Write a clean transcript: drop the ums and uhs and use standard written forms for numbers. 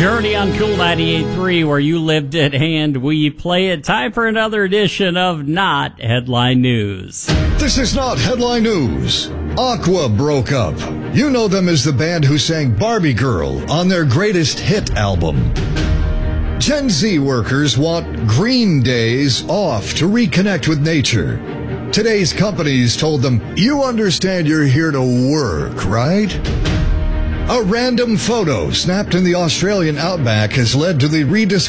Journey on Cool 98.3, where you lived it and we play it. Time for another edition of Not Headline News. This is not headline news. Aqua broke up. You know them as the band who sang Barbie Girl on their greatest hit album. Gen Z workers want green days off to reconnect with nature. Today's companies told them, you understand you're here to work, right? A random photo snapped in the Australian outback has led to the rediscovery